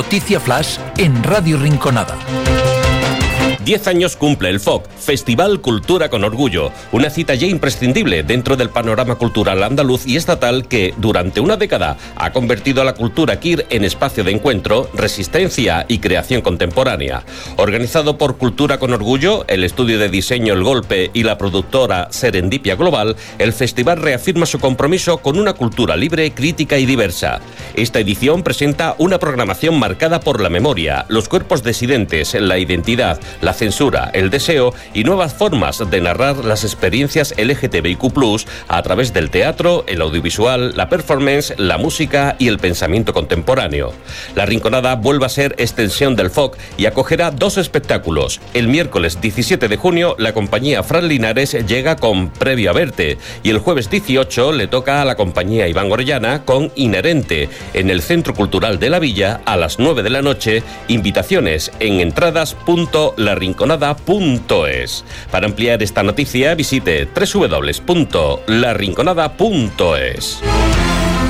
Noticia Flash en Radio Rinconada. 10 años cumple el FOC, Festival Cultura con Orgullo, una cita ya imprescindible dentro del panorama cultural andaluz y estatal que, durante una década, ha convertido a la cultura queer en espacio de encuentro, resistencia y creación contemporánea. Organizado por Cultura con Orgullo, el estudio de diseño El Golpe y la productora Serendipia Global, el festival reafirma su compromiso con una cultura libre, crítica y diversa. Esta edición presenta una programación marcada por la memoria, los cuerpos disidentes, la identidad, la censura, el deseo y nuevas formas de narrar las experiencias LGTBIQ+, a través del teatro, el audiovisual, la performance, la música y el pensamiento contemporáneo. La Rinconada vuelve a ser extensión del FOC y acogerá 2 espectáculos. El miércoles 17 de junio, la compañía Fran Linares llega con Previo a Verte y el jueves 18 le toca a la compañía Iván Orellana con Inherente en el Centro Cultural de la Villa a las 9 de la noche. Invitaciones en entradas.larinconada.es. Para ampliar esta noticia visite www.larinconada.es.